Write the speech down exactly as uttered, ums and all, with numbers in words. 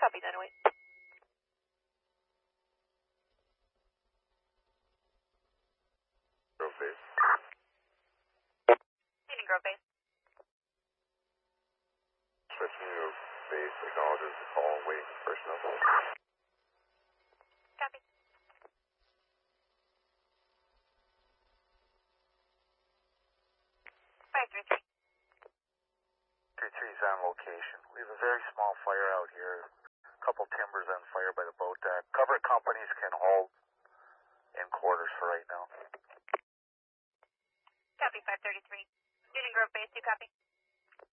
Copy nine oh eight. Grove Base. Union Grove Base. Switching to base acknowledges the call, waiting for personnel. Copy. five three three. three three is on location. We have a very small fire out here. A couple timbers on fire by the boat deck. Cover companies can hold in quarters for right now. Copy five thirty-three. Union Grove Base, you copy?